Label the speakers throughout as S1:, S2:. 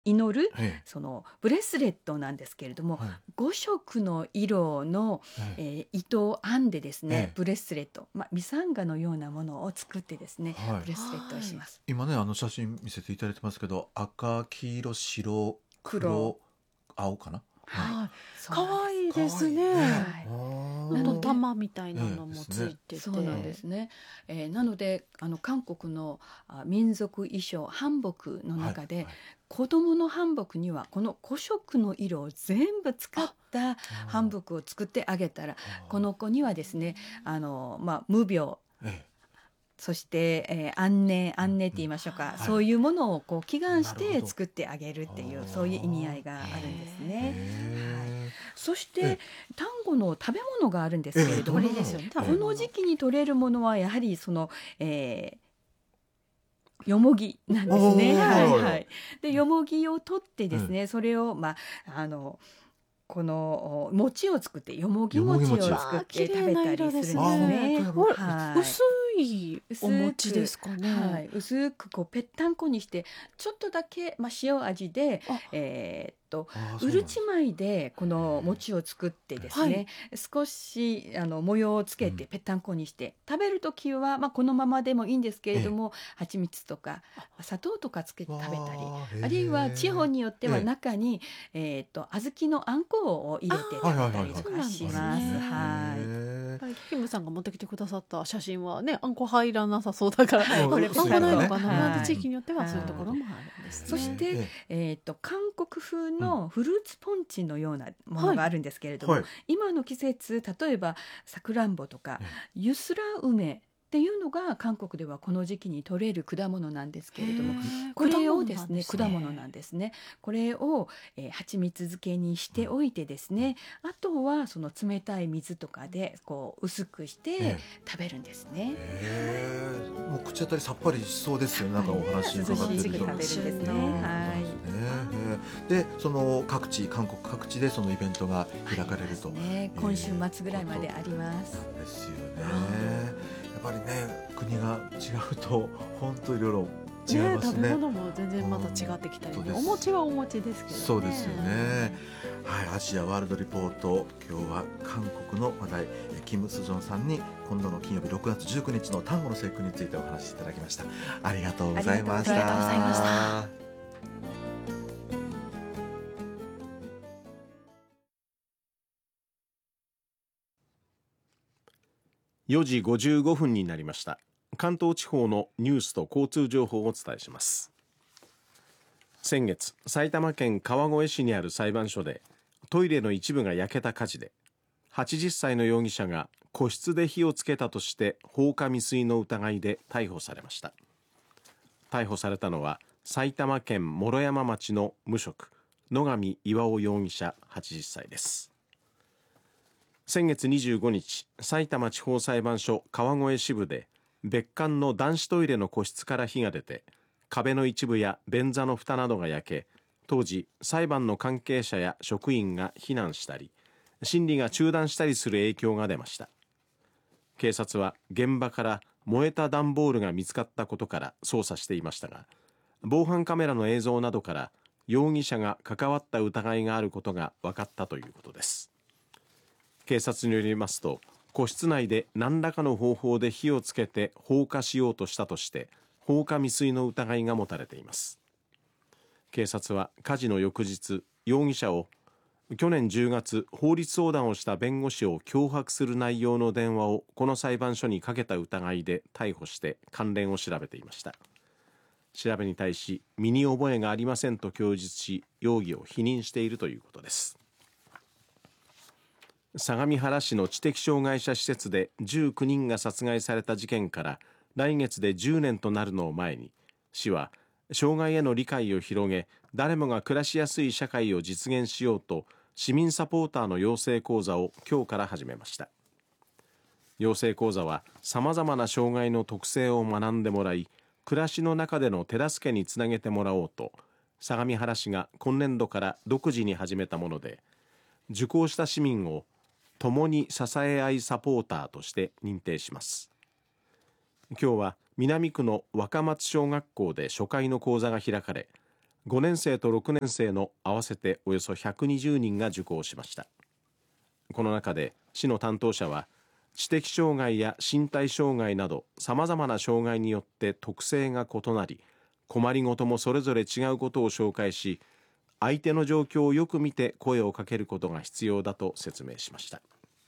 S1: 祈る
S2: ええ
S1: そのブレスレットなんですけれども、
S2: はい
S1: 5色の色の、糸を編んでですね、
S2: ええ
S1: ブレスレット、ミサンガのようなものを作ってですね、
S2: はい
S1: ブレスレットをします。
S2: 今ね写真見せていただいてますけど、赤黄色白
S1: 黒、
S2: 黒青かな、はい、
S3: はい。
S1: そうなんです。
S3: 可愛いですね。
S1: はいなので
S3: 玉みたいな
S2: ええ
S3: のも
S2: ですね
S3: ついてて、
S1: そうなんですね。なので韓国の民族衣装韓服の中で、
S2: はいはい
S1: 子供の韓服にはこの5色の色を全部使った韓服を作ってあげたら、この子にはですね無病、
S2: え
S1: そして、安寧って言いましょうか、
S3: はい
S1: そういうものをこう祈願し
S2: なるほど
S1: て作ってあげるっていう、そういう意味合いがあるんですね。
S2: え
S1: そして
S2: え
S1: 端午の食べ物があるんですけれども、
S2: ええ
S3: これですよね。
S1: この時期に取れるものはやはりその、よもぎなんですね。
S2: おー
S1: はい
S2: はい
S1: はい。でよもぎを取ってですね、それをこの餅を作ってよもぎ餅を作って食べたりするんです
S2: あー
S1: ね。
S2: 本当や
S1: はい。
S3: 薄いお餅ですかね。
S1: はい、薄くこうぺったんこにしてちょっとだけ、塩味で
S3: あ
S1: うるち米でこの餅を作ってですね、少し模様をつけてぺったんこにして、食べるときは、このままでもいいんですけれども、蜂蜜とか砂糖とかつけて食べたり、あるいは地方によっては中に、小豆のあんこを入れて食べたりとかします。はい。
S3: キムさんが持ってきてくださった写真はね、あんこ入らなさそうだから、
S1: はい
S3: これあんこないのかな、
S1: はい
S3: 同じ地域によってはそういうところもあるんですね。
S1: そして、韓国風のフルーツポンチのようなものがあるんですけれども、今の季節、例えばさくらんぼとかゆすら梅っていうのが韓国ではこの時期に取れる果物なんですけれども、これをですね、果物なんですね。これを、蜂蜜漬けにしておいてですね、あとはその冷たい水とかでこう薄くして食べるんですね。
S2: もう口当たりさっぱりしそうですよね。なんかお話伺ってると。
S1: 涼しく食べるんですね。はい。
S2: でその韓国各地でそのイベントが開かれると、
S1: 今週末ぐらいまであります。
S2: ですよね。やっぱりね、国が違うと本当いろいろ違いますね。
S3: 食べ物も全然また違ってきたり、お餅はお餅ですけどね。
S2: そうですよね。はい、アジアワールドリポート、今日は韓国の話題、キム・スジョンさんに今度の金曜日6月19日の端午の節句についてお話しいただきました。ありがとうございました。
S3: ありがとうございました。
S4: 4時55分になりました。関東地方のニュースと交通情報をお伝えします。先月、埼玉県川越市にある裁判所でトイレの一部が焼けた火事で、80歳の容疑者が個室で火をつけたとして放火未遂の疑いで逮捕されました。逮捕されたのは埼玉県毛呂山町の無職野上巌容疑者80歳です。先月25日、埼玉地方裁判所川越支部で別館の男子トイレの個室から火が出て、壁の一部や便座の蓋などが焼け、当時裁判の関係者や職員が避難したり審理が中断したりする影響が出ました。警察は現場から燃えた段ボールが見つかったことから捜査していましたが、防犯カメラの映像などから容疑者が関わった疑いがあることが分かったということです。警察によりますと、個室内で何らかの方法で火をつけて放火しようとしたとして放火未遂の疑いが持たれています。警察は火事の翌日、容疑者を去年10月法律相談をした弁護士を脅迫する内容の電話をこの裁判所にかけた疑いで逮捕して関連を調べていました。調べに対し身に覚えがありませんと供述し、容疑を否認しているということです。相模原市の知的障害者施設で19人が殺害された事件から来月で10年となるのを前に、市は障害への理解を広げ、誰もが暮らしやすい社会を実現しようと市民サポーターの養成講座を今日から始めました。養成講座はさまざまな障害の特性を学んでもらい、暮らしの中での手助けにつなげてもらおうと相模原市が今年度から独自に始めたもので、受講した市民を共に支え合いサポーターとして認定します。今日は南区の若松小学校で初回の講座が開かれ、 5年生と6年生の合わせておよそ120人が受講しました。この中で市の担当者は、知的障害や身体障害などさまざまな障害によって特性が異なり、困りごともそれぞれ違うことを紹介し、相手の状況をよく見て声をかけることが必要だと説明しました。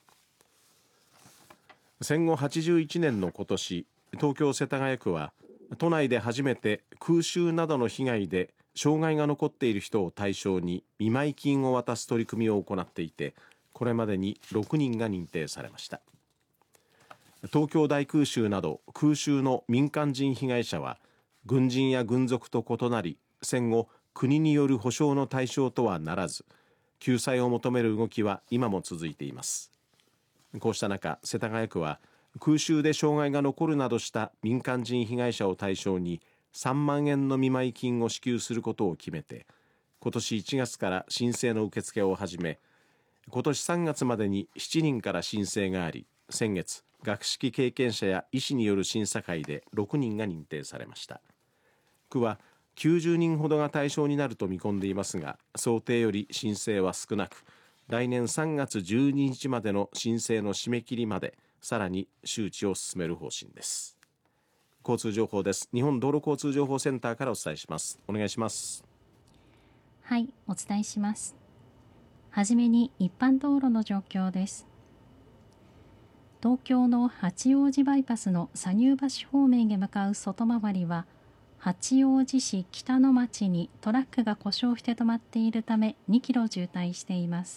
S4: 戦後81年の今年、東京世田谷区は都内で初めて空襲などの被害で障害が残っている人を対象に見舞金を渡す取り組みを行っていて、これまでに6人が認定されました。東京大空襲など空襲の民間人被害者は軍人や軍属と異なり、戦後国による補償の対象とはならず、救済を求める動きは今も続いています。こうした中、世田谷区は空襲で障害が残るなどした民間人被害者を対象に3万円の見舞金を支給することを決めて、今年1月から申請の受付を始め、今年3月までに7人から申請があり、先月学識経験者や医師による審査会で6人が認定されました。区は90人ほどが対象になると見込んでいますが、想定より申請は少なく、来年3月12日までの申請の締め切りまでさらに周知を進める方針です。交通情報です。日本道路交通情報センターからお伝えします。お願いします。
S5: はい、お伝えします。はじめに一般道路の状況です。東京の八王子バイパスの左乳橋方面へ向かう外回りは、八王子市北の町にトラックが故障して止まっているため2キロ渋滞しています。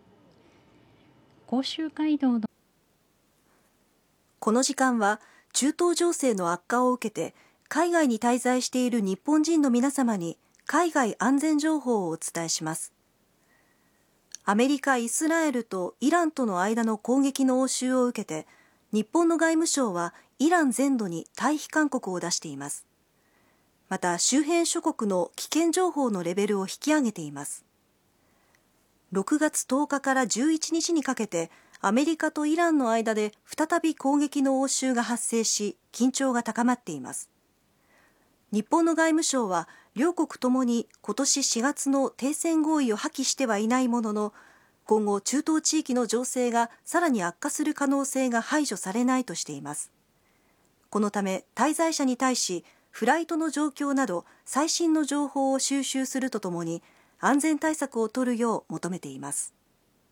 S5: 甲州街道の
S6: この時間は中東情勢の悪化を受けて海外に滞在している日本人の皆様に海外安全情報をお伝えします。アメリカ、イスラエルとイランとの間の攻撃の応酬を受けて、日本の外務省はイラン全土に退避勧告を出しています。また周辺諸国の危険情報のレベルを引き上げています。6月10日から11日にかけてアメリカとイランの間で再び攻撃の応酬が発生し、緊張が高まっています。日本の外務省は両国ともに今年4月の停戦合意を破棄してはいないものの、今後中東地域の情勢がさらに悪化する可能性が排除されないとしています。このため滞在者に対しフライトの状況など最新の情報を収集するとともに安全対策を取るよう求めています。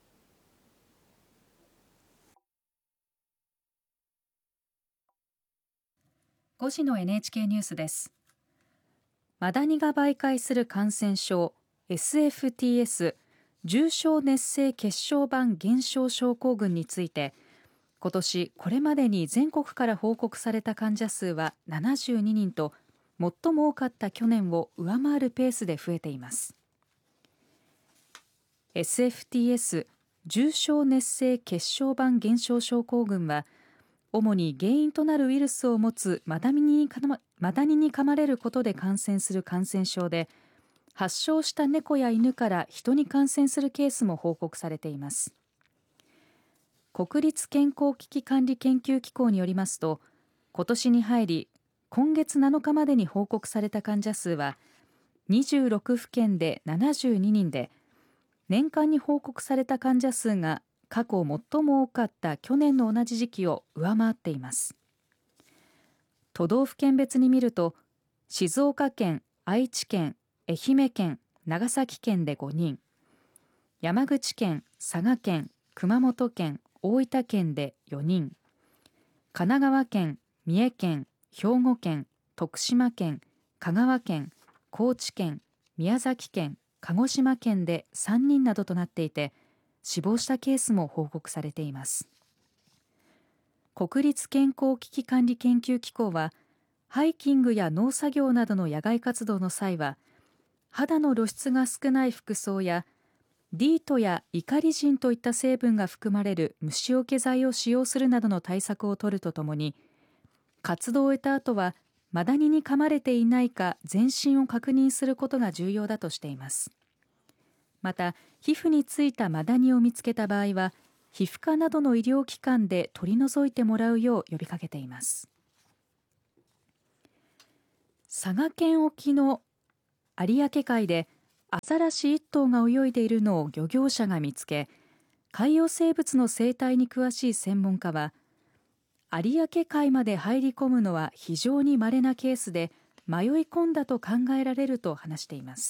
S7: 5時の NHK ニュースです。マダニが媒介する感染症 SFTS 重症熱性血小板減少症候群について、今年これまでに全国から報告された患者数は72人と、最も多かった去年を上回るペースで増えています。SFTS 重症熱性血小板減少症候群は、主に原因となるウイルスを持つマダニに噛まれることで感染する感染症で、発症した猫や犬から人に感染するケースも報告されています。国立健康危機管理研究機構によりますと、今年に入り今月7日までに報告された患者数は26府県で72人で、年間に報告された患者数が過去最も多かった去年の同じ時期を上回っています。都道府県別に見ると、静岡県、愛知県、愛媛県、長崎県で5人、山口県、佐賀県、熊本県、大分県で4人、神奈川県、三重県、兵庫県、徳島県、香川県、高知県、宮崎県、鹿児島県で3人などとなっていて、死亡したケースも報告されています。国立健康危機管理研究機構は、ハイキングや農作業などの野外活動の際は、肌の露出が少ない服装やディートやイカリジンといった成分が含まれる虫除け剤を使用するなどの対策を取るとともに、活動を終えた後はマダニに噛まれていないか全身を確認することが重要だとしています。また、皮膚についたマダニを見つけた場合は、皮膚科などの医療機関で取り除いてもらうよう呼びかけています。佐賀県沖の有明海でアザラシ1頭が泳いでいるのを漁業者が見つけ、海洋生物の生態に詳しい専門家は、有明海まで入り込むのは非常に稀なケースで迷い込んだと考えられると話しています。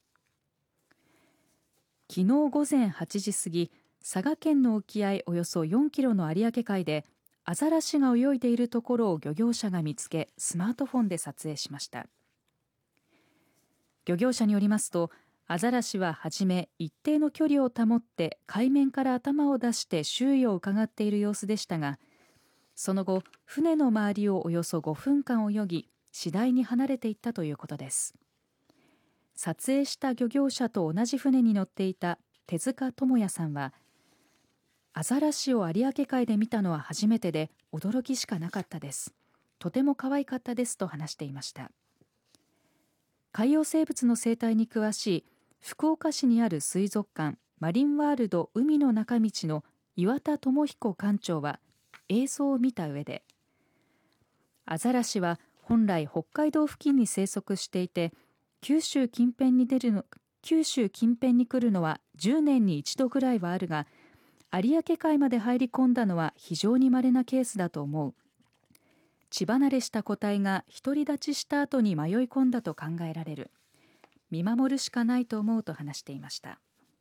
S7: 昨日午前8時過ぎ、佐賀県の沖合およそ4キロの有明海でアザラシが泳いでいるところを漁業者が見つけ、スマートフォンで撮影しました。漁業者によりますと、アザラシははじめ一定の距離を保って海面から頭を出して周囲を伺っている様子でしたが、その後船の周りをおよそ5分間泳ぎ、次第に離れていったということです。撮影した漁業者と同じ船に乗っていた手塚智也さんは、アザラシを有明海で見たのは初めてで驚きしかなかったです。とても可愛かったですと話していました。海洋生物の生態に詳しい福岡市にある水族館マリンワールド海の中道の岩田智彦館長は映像を見た上で、アザラシは本来北海道付近に生息していて、九州近辺に来るのは10年に一度ぐらいはあるが、有明海まで入り込んだのは非常に稀なケースだと思う。血離れした個体が独り立ちした後に迷い込んだと考えられる。見守るしかないと思うと話していました。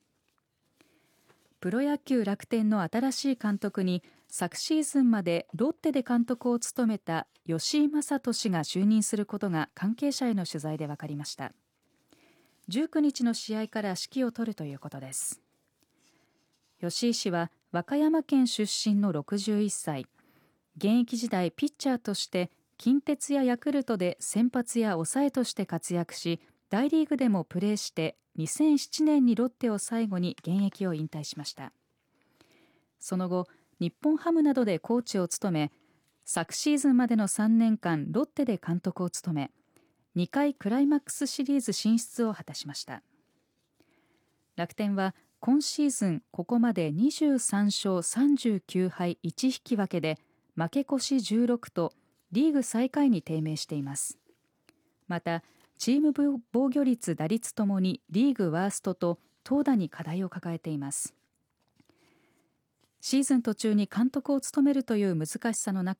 S7: プロ野球楽天の新しい監督に昨シーズンまでロッテで監督を務めた吉井正人氏が就任することが関係者への取材で分かりました。19日の試合から指揮を執るということです。吉井氏は和歌山県出身の61歳、現役時代ピッチャーとして近鉄やヤクルトで先発や抑えとして活躍し、大リーグでもプレーして2007年にロッテを最後に現役を引退しました。その後日本ハムなどでコーチを務め、昨シーズンまでの3年間ロッテで監督を務め、2回クライマックスシリーズ進出を果たしました。楽天は今シーズンここまで23勝39敗1引き分けで負け越し16とリーグ最下位に低迷しています。またチーム防御率打率ともにリーグワーストと投打に課題を抱えています。シーズン途中に監督を務めるという難しさの中